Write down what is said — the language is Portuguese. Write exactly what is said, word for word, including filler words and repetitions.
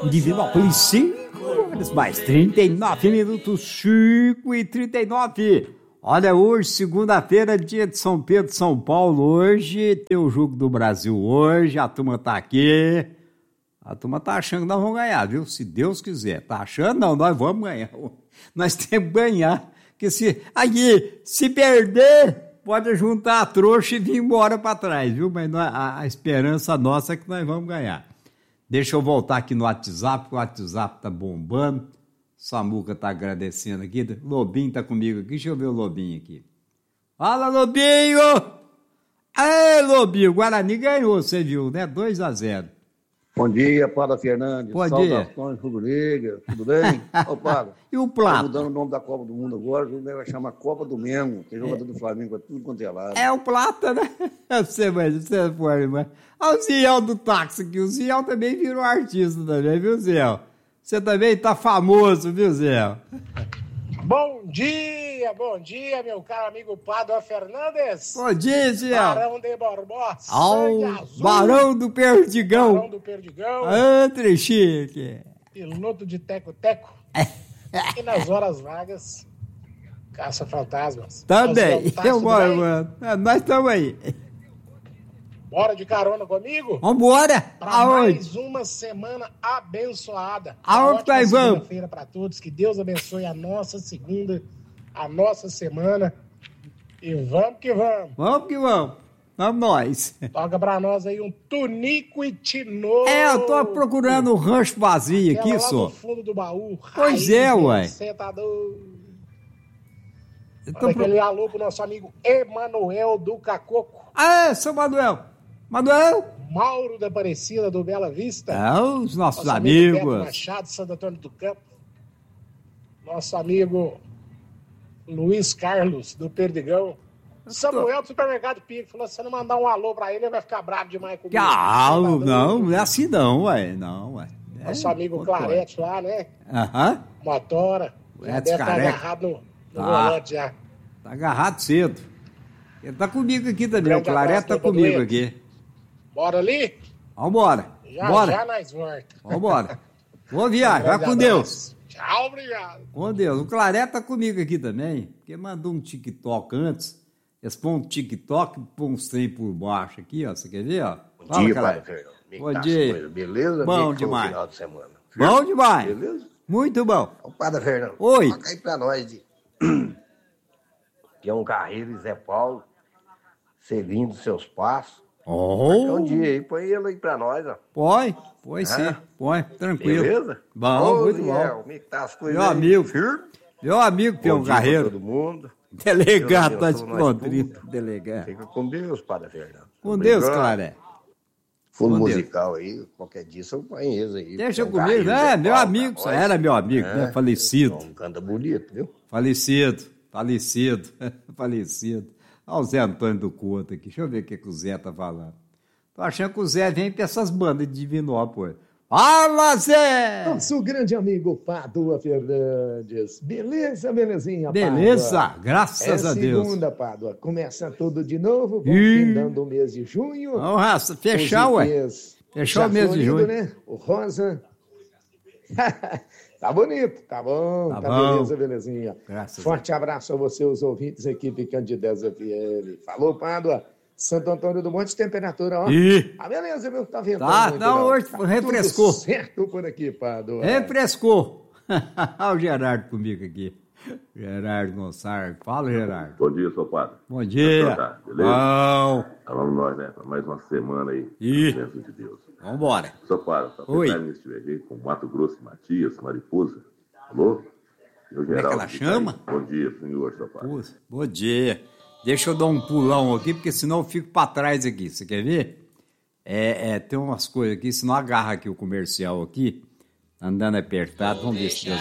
Divinópolis, cinco horas mais trinta e nove minutos, cinco e trinta e nove. Olha, hoje, segunda-feira, dia de São Pedro, São Paulo. Hoje tem o Jogo do Brasil. Hoje a turma tá aqui. A turma tá achando que nós vamos ganhar, viu? Se Deus quiser. Tá achando? Não, nós vamos ganhar. Nós temos que ganhar. Porque se, aí, se perder, pode juntar a trouxa e vir embora para trás, viu? Mas nós, a, a esperança nossa é que nós vamos ganhar. Deixa eu voltar aqui no WhatsApp, porque o WhatsApp tá bombando. Samuca tá agradecendo aqui. Lobinho tá comigo aqui. Deixa eu ver o Lobinho aqui. Fala, Lobinho! Ei, Lobinho, o Guarani ganhou, você viu, né? dois a zero. Bom dia, Pada Fernandes. Bom Saudações, rubro-negra. Tudo bem? Ô, Pada. E o Plata? Tá mudando o nome da Copa do Mundo agora. O jogo vai chamar Copa do Mengo. Tem jogador é. do Flamengo, tudo quanto é lado. É o Plata, né? Você, mas você foi, mas... Olha o Ziel do táxi aqui. O Ziel também virou artista também, viu, Ziel? Você também tá famoso, viu, Ziel? Bom dia, bom dia, meu caro amigo Pádua Fernandes. Bom dia, Ziel. Barão de Borbosa, sangue azul. Barão do Perdigão. Barão do Perdigão. Andre Chique. Piloto de teco-teco. E nas horas vagas, caça fantasmas. Também. Eu moro, mano. Nós estamos aí. Bora de carona comigo? Vambora! Pra Aonde? mais uma semana abençoada. Aonde nós vamos? Segunda-feira pra todos. Que Deus abençoe a nossa segunda, a nossa semana. E vamos que vamos. Vamos que vamos. Vamos nós. Toca pra nós aí um tunico e tinoco. É, eu tô procurando um rancho vazio aqui, só. no fundo do baú. Pois é, ué. Sentador. Eu tô Manda pro... aquele alô pro nosso amigo Emanuel do Cacoco. Ah, seu Manuel. Manuel? Mauro da Aparecida do Bela Vista. É, os nossos nosso amigos. Amigo Beto Machado, Santo Antônio do Campo. Nosso amigo Luiz Carlos do Perdigão. Samuel do Supermercado Pico. Falou, se você não mandar um alô pra ele, ele vai ficar bravo demais comigo. Ah, não, não é assim não, ué. Não, ué. É, nosso amigo Clarete lá, né? Aham. Motora. Já deve estar agarrado no, no ah, volante já. Tá agarrado cedo. Ele tá comigo aqui também. O Clarete tá comigo aqui. Bora ali? Vambora. Já, Bora. já nós volta. Vambora. Boa viagem. Vai com Deus. Tchau, obrigado. Com Deus. O Clarete tá comigo aqui também. Porque mandou um TikTok antes. Eles põem um TikTok e põem uns trem por baixo aqui, ó. Você quer ver, ó? Bom Fala, dia, Pai Fernando. Bom dia. Beleza? Bom demais. Final de semana. Bom demais. Beleza? Muito bom. O Padre Fernando. Oi. Toca aí pra nós de... Tião Carreiro e Zé Paulo. Seguindo seus passos. Oh. Um dia aí, põe ele aí pra nós, ó. Põe, põe sim, ah. põe, tranquilo. Beleza? Bom, Ô, muito Ziel, bom. Como é que tá as coisas Meu aí? amigo, Firme? meu amigo Tião Carreiro. todo mundo. Delegado da Escondrina. Delegado. Fica com Deus, Padre Fernando. Com Deus, Claré. Fundo musical aí, qualquer dia eu ponho eles aí. Deixa comigo, é, meu amigo, só era meu amigo, é, né, falecido. Um canta bonito, viu? Falecido, falecido, falecido. Olha o Zé Antônio do Couto aqui, deixa eu ver o que, que o Zé tá falando. Tô achando que o Zé vem pra essas bandas de Divinópolis. Fala, Zé! Nosso grande amigo Pádua Fernandes. Beleza, belezinha, Beleza, Pádua? graças é a Deus. segunda, Pádua. Começa tudo de novo, findando o mês de junho. Vamos fechar, ué. Fechar o mês de junho. Né? O rosa... Tá bonito, tá bom, tá, tá bom. Beleza, belezinha. Graças Forte abraço a você, os ouvintes, equipe Candidez F M. Falou, Pádua. Santo Antônio do Monte, temperatura, ó. Ih. Ah, beleza, viu? Tá ventando Tá, muito, não, hoje tá refrescou. Tudo certo por aqui, Pádua. Refrescou. Olha o Gerardo comigo aqui. Gerardo Gonçalves. Fala, Gerardo. Bom dia, seu padre. Bom dia. Tá, beleza? Bom. Tá, vamos nós, né? Pra mais uma semana aí. Ih. Bênção de Deus. Vambora. Seu padre, tá Oi. pensando nesse aí com Mato Grosso e Matias, Mariposa. Alô? Como é que ela chama? Bom dia, senhor, seu padre. Pô, bom dia. Deixa eu dar um pulão aqui, porque senão eu fico pra trás aqui. Você quer ver? É, é, tem umas coisas aqui, senão agarra aqui o comercial aqui, andando apertado. Vamos ver se Deus